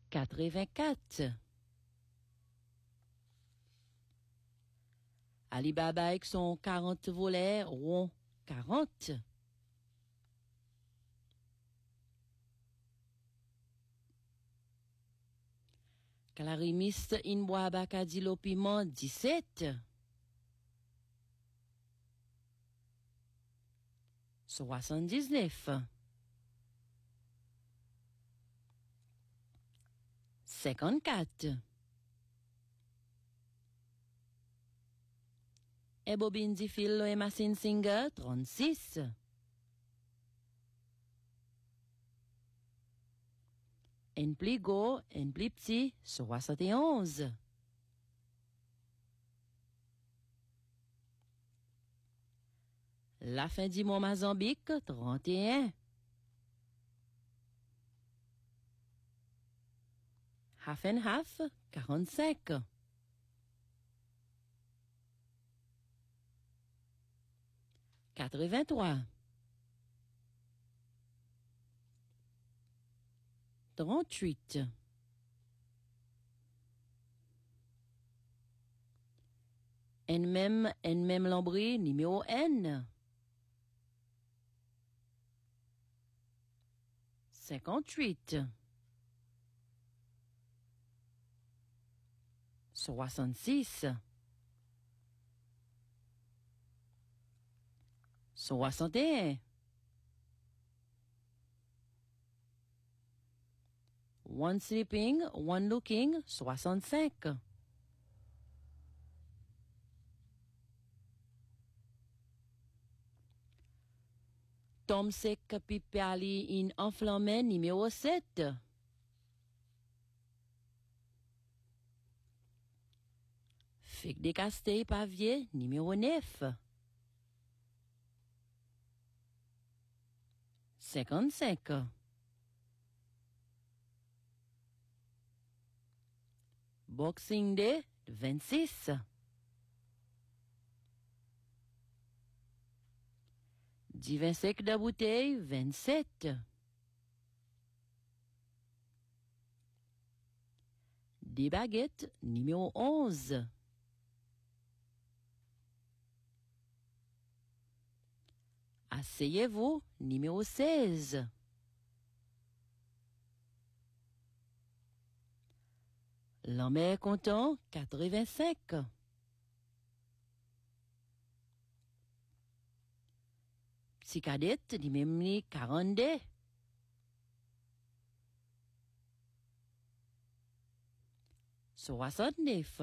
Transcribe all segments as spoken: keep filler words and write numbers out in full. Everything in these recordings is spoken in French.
quatre-vingt-quatre. Alibaba avec son quarante volets rond quarante. Calarimiste Inboa Bacadillo Piment dix-sept. soixante-dix-neuf. cinquante-quatre. Et bobine di fil et machine singer trente-six. En pli go, en pli petit, soixante et onze. La fin du mot Mozambique, trente et un. Half and half, quarante-cinq. quatre-vingt-trois. trente-huit. En même, en même lambris, numéro N. cinquante-huit. soixante-six. soixante et un. One sleeping, one looking, soixante-cinq. Tom sec pipali in enflammé numéro sept. Fic de Castille pavier numéro neuf. cinquante-cinq. Boxing Day, vingt-six. Divin sec de bouteille, vingt-sept. Des baguettes, numéro onze. Asseyez-vous, numéro seize. L'homme est content, quatre-vingt-cinq. Psychadette, di même quarante-deux. soixante-neuf.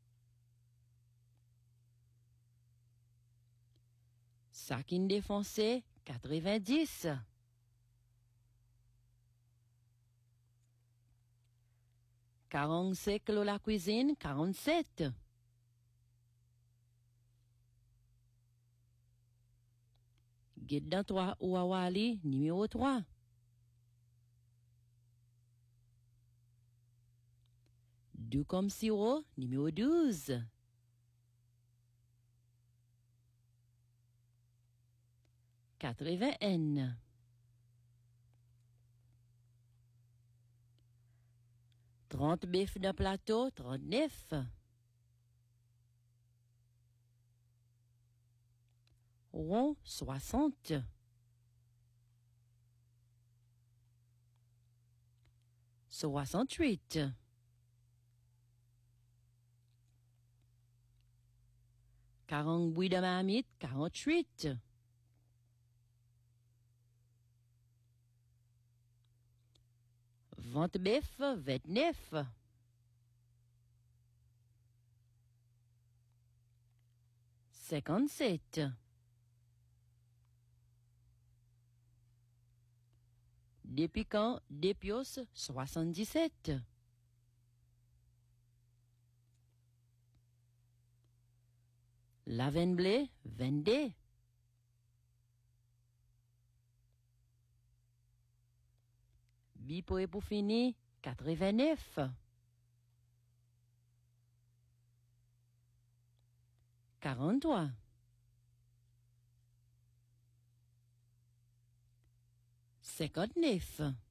Sakin défoncé, quatre-vingt-dix. quarante-cinq kilos la cuisine, quarante-sept. Guide dans trois Ouawali, numéro trois. Deux comme sirop, numéro douze. quatre-vingts. trente bœufs d'un plateau, trente-neuf. Rond, soixante. soixante-huit. quarante bouilles de marmite, quarante-huit. vingt bœufs, vingt-neuf. cinquante-sept. Des piquants, des pios, soixante-dix-sept. La veine blé, vingt-deux. Bipo et pour finir, quatre-vingt-neuf. quarante-trois. cinquante-neuf.